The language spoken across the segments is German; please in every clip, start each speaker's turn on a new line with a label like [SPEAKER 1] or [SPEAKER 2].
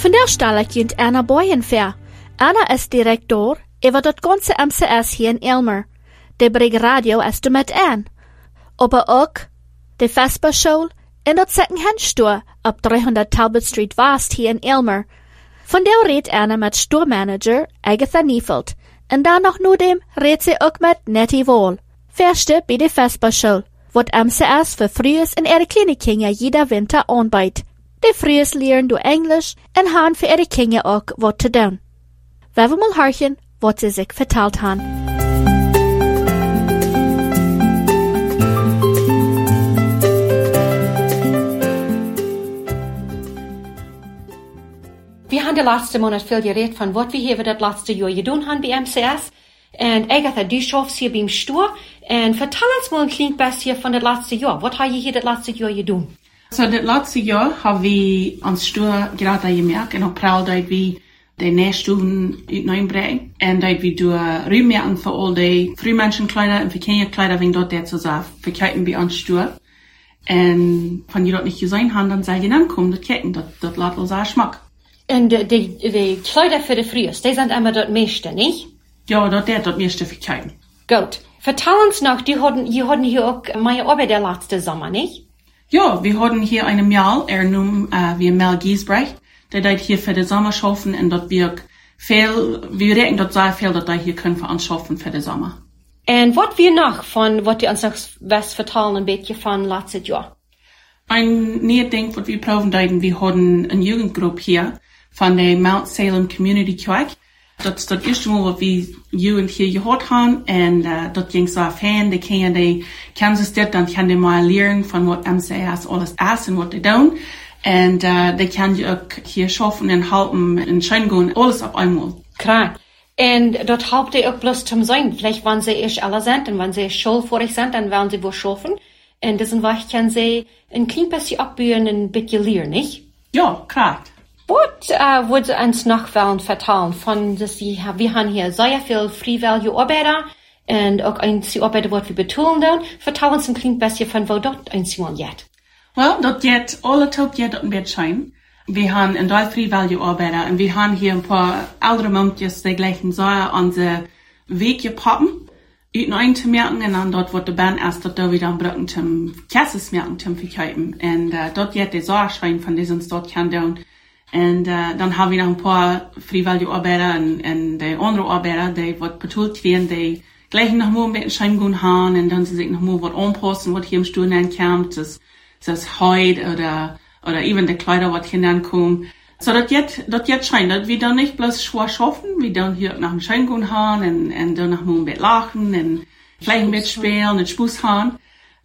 [SPEAKER 1] Vandaar stel ik je Anna Boyen voor. Anna is directeur over dat ganze MCS hier in Elmer. De brengt radio als de met aan. Aber ook de Vesperschool en dat second-hand store op 300 Talbot Street West hier in Elmer. Vandaar reed Anna met stoormanager Agatha Niefeld. En dan nog dem reed ze ook met Nettie Wall. Verste bij de Vesperschool, wat MCS voor Frühes en ihre kleine Kinder jeder winter aanbiedt. De Frühes leren door Englisch en gaan voor ihre Kinder ook wat te doen. We willen mal horchen, wat ze zich verteld haben.
[SPEAKER 2] We hebben de laatste maand veel geredet van wat we hebben dat laatste jaar gedaan hebben bij MCS. En Agatha, du schaffst hier beim Stur. En vertel ons mal een klein beetje van het laatste jaar. Wat heb je hier het laatste jaar gedaan?
[SPEAKER 3] So, das letzte Jahr haben wir ans Stur gerade gemerkt, in April, dass wir die Nährstufen hineinbringen. Und dass wir durch Rühmmerken für all die Frühmenschenkleider und für Kinderkleider, wenn dort der zu sagen, verkeiten wir ans Stur. Und wenn die dort nicht gesehen haben, dann sei ihnen ankommen, das Ketten, das lässt uns auch Geschmack.
[SPEAKER 2] Und die Kleider für die Frühes, die sind immer dort meiste, nicht?
[SPEAKER 3] Ja, dort meiste verkeiten.
[SPEAKER 2] Gut. Vertel uns noch, die hatten hier auch meine Arbeit der letzte Sommer, nicht?
[SPEAKER 3] Ja, wir hatten hier eine Mähl, wie Mel Giesbrecht, der dort hier für den Sommer schaffen und dort wir reden dort sehr viel, dass hier können wir uns schaffen für den Sommer.
[SPEAKER 2] Und was wir noch von, was die uns noch was vertellen, ein bisschen von letztes Jahr?
[SPEAKER 3] Ein neues Ding, was wir proben, wir hatten eine Jugendgruppe hier von der Mount Salem Community Kirche. Dat is het eerste mal, wat we Jugend hier gehört haben. En dat ging so fan, die kennen sich dort, dann können die mal lernen von wat MCS alles ist und wat die doen. En die können die auch hier schaffen und halten und schön gehen, alles auf einmal.
[SPEAKER 2] Klar. Und dort habt ihr auch bloß zum Sein. Vielleicht, wenn sie erst alle sind und wenn sie schulvorig sind, dann werden sie wohl schaffen. Und deswegen können sie ein klein bisschen abbühen und ein bisschen lernen, nicht?
[SPEAKER 3] Ja, klar.
[SPEAKER 2] Was würdest du uns noch vertellen von das, wir haben hier sehr viel freiwillige Arbeiter und auch einzelne Arbeiter, die wir betonen tun. Vertell uns ein klein bisschen von wo dort einzeln geht.
[SPEAKER 3] Well, dort geht alle Tag dort ein bisschen. Wir haben ein Teil freiwillige Arbeiter und wir haben hier ein paar ältere Mönches, die gleichen sehr an den Weg gepappen, einen zu merken und dann dort wird der Band erst dort wieder am Brücken zum Kesses merken, zum Verkaufen. Und dort geht der Sauerschein von die uns dort kennen. Und dann haben wir noch ein paar freiwillige Arbeiter und die anderen Arbeiter, die was betont werden, die gleich noch mal ein bisschen Schein gehen haben und dann sie sich noch mal was anpassen, was hier im Stuhl kommt, das Haut oder eben die Kleider, was hier kommen. So, das jetzt Schein, dass wir dann nicht bloß schwer schaffen, wir dann hier nach dem Schein gehen haben und dann noch mal ein bisschen lachen und vielleicht ein bisschen spielen und Spaß haben.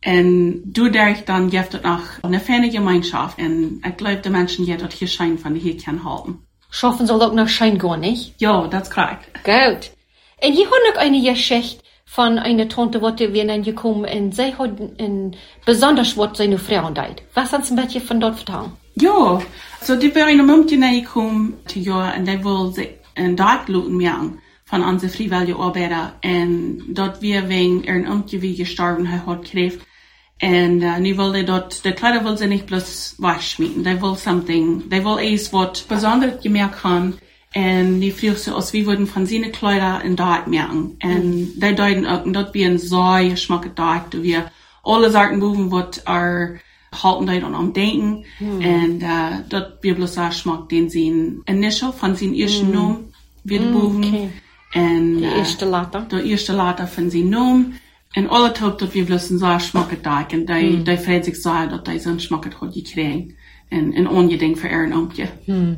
[SPEAKER 3] Und dadurch dann gibt es auch eine feine Gemeinschaft. Und ich glaube, die Menschen, die dort hier Schein von hier können halten.
[SPEAKER 2] Schaffen soll auch nach Schein gehen, nicht?
[SPEAKER 3] Ja, das ist korrekt.
[SPEAKER 2] Gut. Und hier haben noch eine Geschichte von einer Tante, die wir dann gekommen und sie hat besonders was seine Frau deit. Was kannst du ein bisschen von dort vertellen?
[SPEAKER 3] Ja, so die bei einer Mumie gekommen, und die will sich in dort machen von unseren freiwilligen Arbeiter. Und dort wir wegen ihren wie gestorben hat gekriegt. Und nu will die dort, die Kleider will sie nicht bloß waschmieten. Die will erst was Besonderes gemerkt haben. Und die fragt sie aus, wie würden von seinen Kleider in dort merken. Und die deuten auch, und dort wie ein sehr Geschmack dort, wir alle Sachen buchen, was halten die dann am Denken. Und dort wir bloß ein Geschmack, den sie initial von seinen ersten Namen wieder buchen.
[SPEAKER 2] Okay.
[SPEAKER 3] Und
[SPEAKER 2] die erste Later.
[SPEAKER 3] Der erste Later von seinen Namen. Und alle Tag, dass wir bloß so einen Geschmack da, und die freut sich so, dass die so einen Geschmack hat gekriegt. Und ungedingt für ihren Amtje.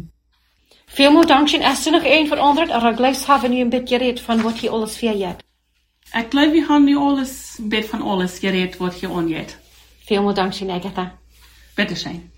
[SPEAKER 2] Vielen Dank, hast du noch ein von anderen, aber gleich haben wir ein bisschen geredet von was hier alles fehlt.
[SPEAKER 3] Ich glaube, wir haben ein bisschen von alles geredet, was hier angeht.
[SPEAKER 2] Vielen Dank, Agatha.
[SPEAKER 3] Bitteschön.